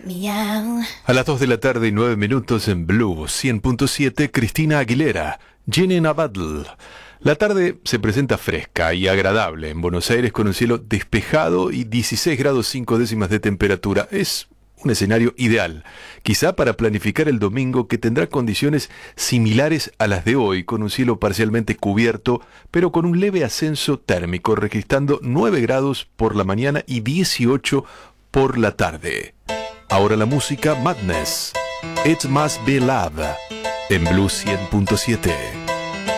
A las 2 de la tarde y 9 minutos en Blue 100.7, Cristina Aguilera, Jenny in a Battle. La tarde se presenta fresca y agradable en Buenos Aires con un cielo despejado y 16 grados 5 décimas de temperatura. Es un escenario ideal, quizá para planificar el domingo, que tendrá condiciones similares a las de hoy, con un cielo parcialmente cubierto, pero con un leve ascenso térmico, registrando 9 grados por la mañana y 18 por la tarde. Ahora la música Madness, It Must Be Love, en Blue 100.7.